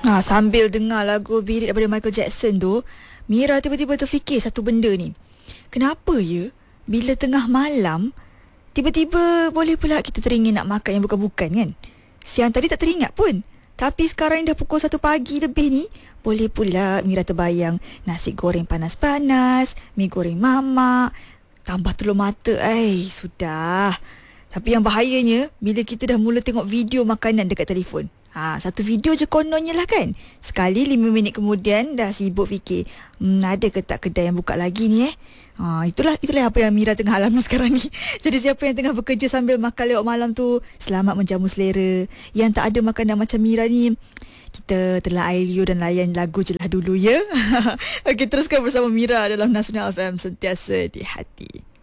Sambil dengar lagu Beat It daripada Michael Jackson tu, Mira tiba-tiba terfikir satu benda ni. Kenapa ya bila tengah malam tiba-tiba boleh pula kita teringin nak makan yang bukan-bukan kan? Siang tadi tak teringat pun. Tapi sekarang ni dah pukul 1 pagi lebih ni, boleh pula Mira terbayang nasi goreng panas-panas, mi goreng mamak, tambah telur mata. Sudah. Tapi yang bahayanya bila kita dah mula tengok video makanan dekat telefon. Satu video je kononnya lah kan. Sekali 5 minit kemudian dah sibuk fikir, ada ke tak kedai yang buka lagi ni Itulah apa yang Mira tengah alami sekarang ni. Jadi siapa yang tengah bekerja sambil makan lewat malam tu, selamat menjamu selera. Yang tak ada makanan macam Mira ni, kita telan air liur dan layan lagu je lah dulu ya. Okey, teruskan bersama Mira dalam Nasional FM, sentiasa di hati.